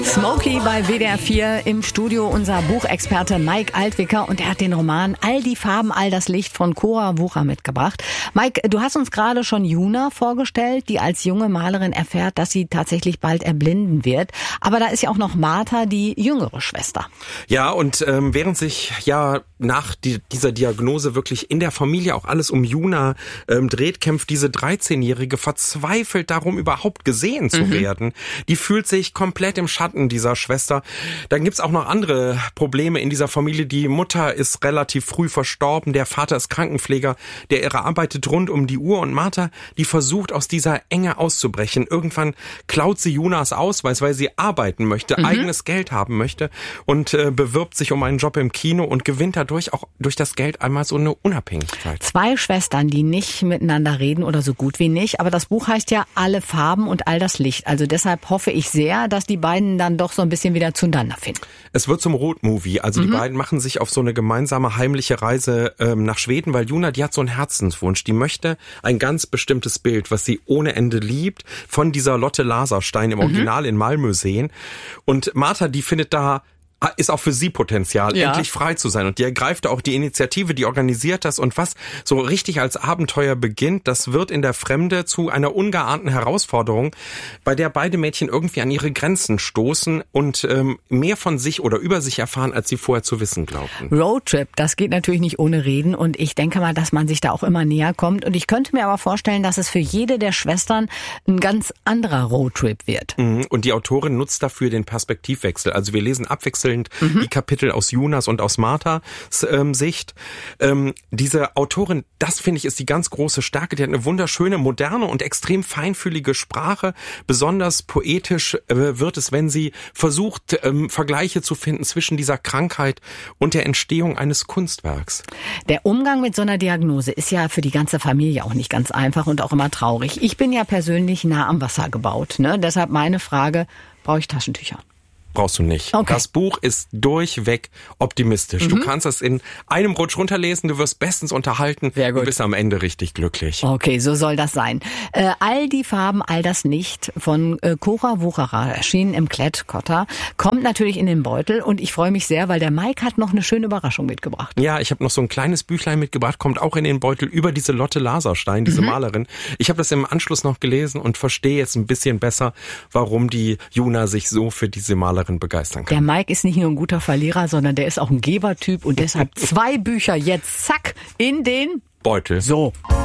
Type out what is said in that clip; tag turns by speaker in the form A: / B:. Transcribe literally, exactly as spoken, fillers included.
A: Smokey bei W D R vier, im Studio unser Buchexperte Mike Altwicker und er hat den Roman All die Farben, all das Licht von Cora Wucher mitgebracht. Mike, du hast uns gerade schon Juna vorgestellt, die als junge Malerin erfährt, dass sie tatsächlich bald erblinden wird. Aber da ist ja auch noch Martha, die jüngere Schwester.
B: Ja, und ähm, während sich ja nach die, dieser Diagnose wirklich in der Familie auch alles um Juna ähm, dreht, kämpft diese dreizehnjährige verzweifelt darum, überhaupt gesehen zu mhm. werden. Die fühlt sich komplett im Schatten dieser Schwester. Dann gibt's auch noch andere Probleme in dieser Familie. Die Mutter ist relativ früh verstorben, der Vater ist Krankenpfleger, der Irre arbeitet rund um die Uhr und Martha, die versucht aus dieser Enge auszubrechen. Irgendwann klaut sie Junas Ausweis, weil sie arbeiten möchte, mhm. eigenes Geld haben möchte und äh, bewirbt sich um einen Job im Kino und gewinnt dadurch auch durch das Geld einmal so eine Unabhängigkeit.
A: Zwei Schwestern, die nicht miteinander reden oder so gut wie nicht, aber das Buch heißt ja Alle Farben und all das Licht. Also deshalb hoffe ich sehr, dass die beiden dann doch so ein bisschen wieder zueinander finden.
B: Es wird zum Roadmovie. Also mhm. die beiden machen sich auf so eine gemeinsame heimliche Reise ähm, nach Schweden, weil Juna, die hat so einen Herzenswunsch. Die möchte ein ganz bestimmtes Bild, was sie ohne Ende liebt, von dieser Lotte Laserstein im Original mhm. in Malmö sehen. Und Martha, die findet da ist auch für sie Potenzial, ja. endlich frei zu sein. Und die ergreift auch die Initiative, die organisiert das. Und was so richtig als Abenteuer beginnt, das wird in der Fremde zu einer ungeahnten Herausforderung, bei der beide Mädchen irgendwie an ihre Grenzen stoßen und ähm, mehr von sich oder über sich erfahren, als sie vorher zu wissen glaubten.
A: Roadtrip, das geht natürlich nicht ohne Reden. Und ich denke mal, dass man sich da auch immer näher kommt. Und ich könnte mir aber vorstellen, dass es für jede der Schwestern ein ganz anderer Roadtrip wird.
B: Und die Autorin nutzt dafür den Perspektivwechsel. Also wir lesen abwechselnd Mhm. die Kapitel aus Junas und aus Marthas ähm, Sicht. Ähm, diese Autorin, das finde ich, ist die ganz große Stärke. Die hat eine wunderschöne, moderne und extrem feinfühlige Sprache. Besonders poetisch äh, wird es, wenn sie versucht, ähm, Vergleiche zu finden zwischen dieser Krankheit und der Entstehung eines Kunstwerks.
A: Der Umgang mit so einer Diagnose ist ja für die ganze Familie auch nicht ganz einfach und auch immer traurig. Ich bin ja persönlich nah am Wasser gebaut, ne? Deshalb meine Frage, brauche ich Taschentücher?
B: Brauchst du nicht.
A: Okay.
B: Das Buch ist durchweg optimistisch. Mhm. Du kannst es in einem Rutsch runterlesen, du wirst bestens unterhalten,
A: Sehr gut.
B: Du bist am Ende richtig glücklich.
A: Okay, so soll das sein. Äh, all die Farben, all das Licht von äh, Cora Wucherer, erschienen im Klett-Cotta, kommt natürlich in den Beutel und ich freue mich sehr, weil der Mike hat noch eine schöne Überraschung mitgebracht.
B: Ja, ich habe noch so ein kleines Büchlein mitgebracht, kommt auch in den Beutel über diese Lotte Laserstein, diese mhm. Malerin. Ich habe das im Anschluss noch gelesen und verstehe jetzt ein bisschen besser, warum die Juna sich so für diese Malerin begeistern kann.
A: Der Mike ist nicht nur ein guter Verlierer, sondern der ist auch ein Gebertyp und deshalb zwei Bücher jetzt, zack, in den
B: Beutel.
A: So.